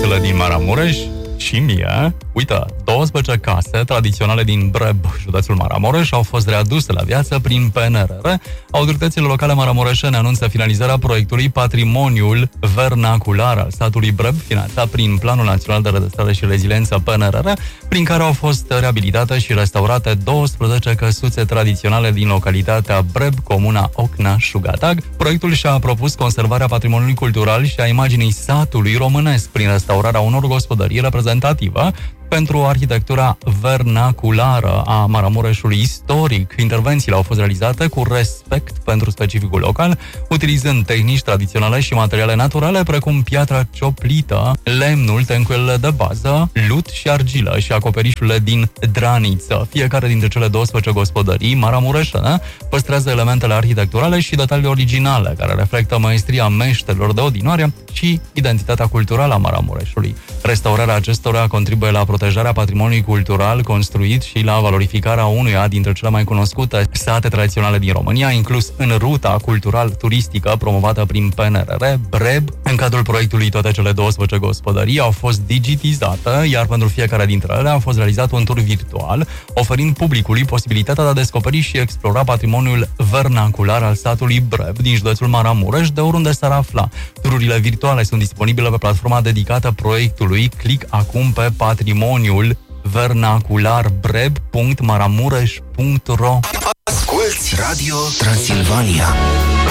drăguțele din Maramureș și mie. Uite, 12 case tradiționale din Breb, județul Maramureș, au fost readuse la viață prin PNRR. Autoritățile locale maramureșene anunță finalizarea proiectului Patrimoniul Vernacular al satului Breb, finanțat prin Planul Național de Redresare și Reziliență PNRR, prin care au fost reabilitate și restaurate 12 căsuțe tradiționale din localitatea Breb, comuna Ocna-Șugatag. Proiectul și-a propus conservarea patrimoniului cultural și a imaginii satului românesc prin restaurarea unor gospodării reprezentative pentru arhitectura vernaculară a Maramureșului istoric. Intervențiile au fost realizate cu respect pentru specificul local, utilizând tehnici tradiționale și materiale naturale, precum piatra cioplită, lemnul, tencuielile de bază, lut și argilă și acoperișurile din draniță. Fiecare dintre cele 12 gospodării maramureșene păstrează elementele arhitecturale și detaliile originale, care reflectă maestria meșterilor de odinoare și identitatea culturală a Maramureșului. Restaurarea acestora contribuie la protejarea patrimoniului cultural construit și la valorificarea unuia dintre cele mai cunoscute sate tradiționale din România, inclus în ruta cultural-turistică promovată prin PNRR, Breb. În cadrul proiectului, toate cele 12 gospodării au fost digitizate, iar pentru fiecare dintre ele a fost realizat un tur virtual, oferind publicului posibilitatea de a descoperi și explora patrimoniul vernacular al satului Breb din județul Maramureș, de oriunde s-ar afla. Tururile virtuale sunt disponibile pe platforma dedicată proiectului. Click acum pe patrimoniul vernacular breb.maramureș.ro. Asculți Radio Transilvania.